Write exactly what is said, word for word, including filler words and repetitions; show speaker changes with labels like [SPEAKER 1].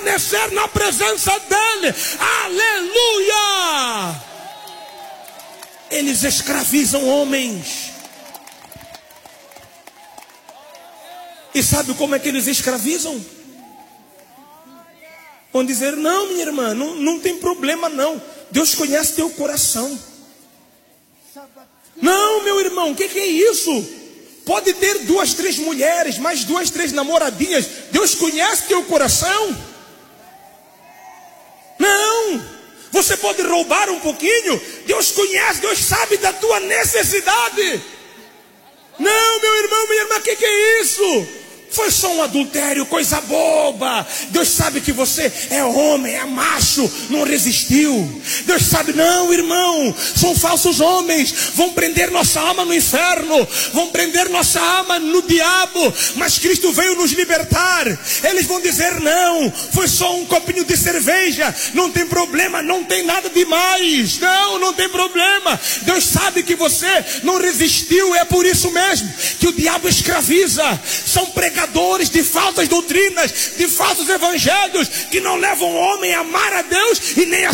[SPEAKER 1] permanecer na presença dele. Aleluia! Eles escravizam homens. E sabe como é que eles escravizam? Vão dizer, não, minha irmã, não, não tem problema não. Deus conhece teu coração. Não, meu irmão, o que, que é isso? Pode ter duas, três mulheres, mais duas, três namoradinhas. Deus conhece teu coração? Não. Você pode roubar um pouquinho. Deus conhece, Deus sabe da tua necessidade. Não, meu irmão, minha irmã, o que, que é isso? Foi só um adultério, coisa boba. Deus sabe que você é homem, é macho, não resistiu. Deus sabe, não, irmão, são falsos homens, vão prender nossa alma no inferno, vão prender nossa alma no diabo, mas Cristo veio nos libertar. Eles vão dizer, não, foi só um copinho de cerveja, não tem problema, não tem nada demais. Não, não tem problema. Deus sabe que você não resistiu, é por isso mesmo que o diabo escraviza. São pregadores de falsas doutrinas, de falsos evangelhos, que não levam o homem a amar a Deus e nem a